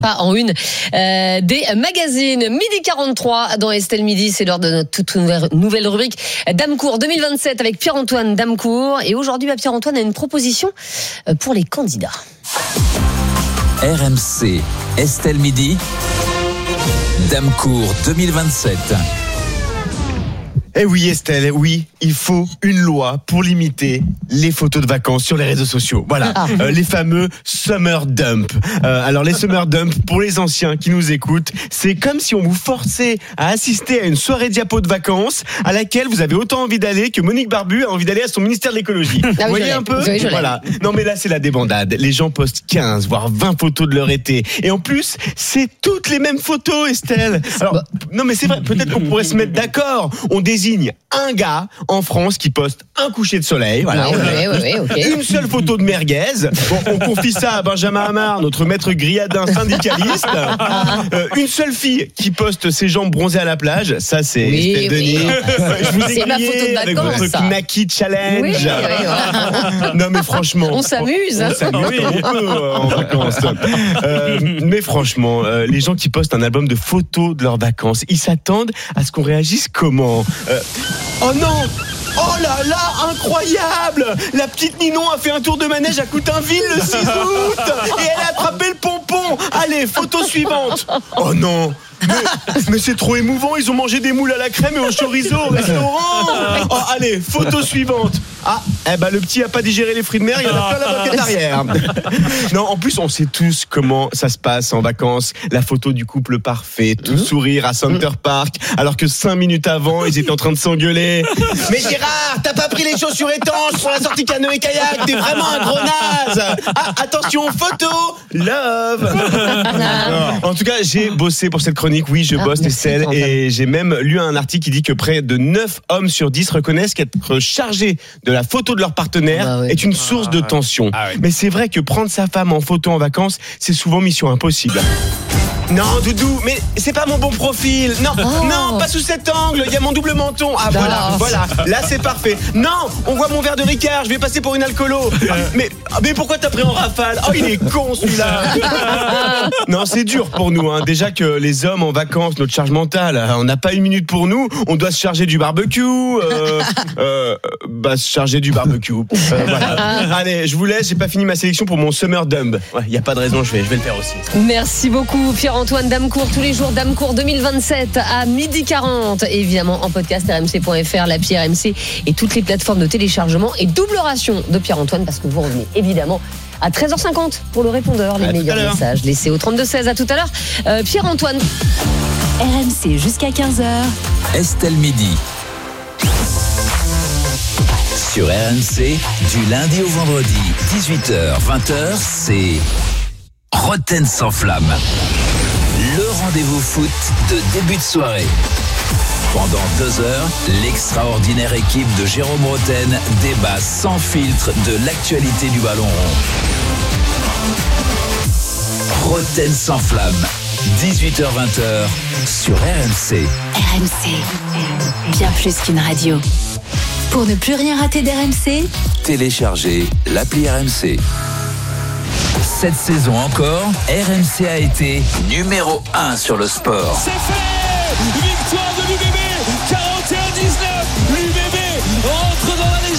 pas en une des magazines. Midi 43 dans Estelle Midi, c'est l'heure de notre toute nouvelle rubrique Damecourt 2027 avec Pierre-Antoine Damecourt. Et aujourd'hui, Pierre-Antoine a une proposition pour les candidats. RMC, Estelle Midi, Damecourt 2027. Eh oui Estelle, oui, il faut une loi pour limiter les photos de vacances sur les réseaux sociaux. Voilà, les fameux summer dump. Alors les summer dump, pour les anciens qui nous écoutent, c'est comme si on vous forçait à assister à une soirée diapo de vacances à laquelle vous avez autant envie d'aller que Monique Barbu a envie d'aller à son ministère de l'écologie. Vous voyez un peu ? Voilà. Non mais là c'est la débandade. Les gens postent 15 voire 20 photos de leur été. Et en plus, c'est toutes les mêmes photos Estelle. Alors, non mais c'est vrai, peut-être qu'on pourrait se mettre d'accord. On désigne un gars en France qui poste un coucher de soleil, voilà, Okay. Une seule photo de merguez. Bon, on confie ça à Benjamin Hamar, notre maître grilladin syndicaliste. Une seule fille qui poste ses jambes bronzées à la plage, ça c'est Estelle Denis. Je vous ai c'est ma photo de avec vacances, votre ça. Knacky Challenge. Oui. Non mais franchement, on s'amuse. On s'amuse comme on peut en vacances. Mais franchement, les gens qui postent un album de photos de leurs vacances, ils s'attendent à ce qu'on réagisse comment ? Oh non! Oh là là, incroyable! La petite Ninon a fait un tour de manège à Coutainville le 6 août et elle a attrapé le pompon. Allez, photo suivante. Oh non! Mais c'est trop émouvant, ils ont mangé des moules à la crème et au chorizo au restaurant. Oh, allez, photo suivante. Le petit a pas digéré les fruits de mer, il y en a plein la banquette arrière. Non, en plus on sait tous comment ça se passe en vacances. La photo du couple parfait, tout sourire à Center Park, alors que 5 minutes avant ils étaient en train de s'engueuler. Mais Gérard, t'as pas pris les chaussures étanches pour la sortie canoë-kayak, t'es vraiment un gros naze. Attention, photo, love. En tout cas, j'ai bossé pour cette chronique. Oui, je bosse Estelle, et j'ai même lu un article qui dit que près de 9 hommes sur 10 reconnaissent qu'être chargé de la photo de leur partenaire est une source de tension. Mais c'est vrai que prendre sa femme en photo en vacances, c'est souvent mission impossible. Non, Doudou, mais c'est pas mon bon profil. Non, pas sous cet angle. Il y a mon double menton. Voilà. Là, c'est parfait. Non, on voit mon verre de Ricard. Je vais passer pour une alcoolo. Mais pourquoi t'as pris en rafale ? Oh, il est con celui-là. Non, c'est dur pour nous. Déjà que les hommes en vacances, notre charge mentale, on n'a pas une minute pour nous. On doit se charger du barbecue. Se charger du barbecue. Voilà. Allez, je vous laisse. J'ai pas fini ma sélection pour mon summer dumb. Il y a pas de raison. Je vais le faire aussi. Merci beaucoup, Pierre-Antoine Damecourt, tous les jours Damecourt 2027 à 12h40, évidemment en podcast rmc.fr, l'appli RMC et toutes les plateformes de téléchargement et double ration de Pierre-Antoine parce que vous revenez évidemment à 13h50 pour le répondeur, les meilleurs messages laissés au 32-16. À tout à l'heure, Pierre-Antoine. RMC jusqu'à 15h. Estelle Midi. Sur RMC, du lundi au vendredi, 18h, 20h, c'est Roten sans flamme. Le rendez-vous foot de début de soirée. Pendant 2 heures, l'extraordinaire équipe de Jérôme Roten débat sans filtre de l'actualité du ballon rond. Roten sans flamme, 18h-20h sur RMC. RMC, bien plus qu'une radio. Pour ne plus rien rater d'RMC, téléchargez l'appli RMC. Cette saison encore, RMC a été numéro 1 sur le sport. C'est fait! Victoire de l'UBB,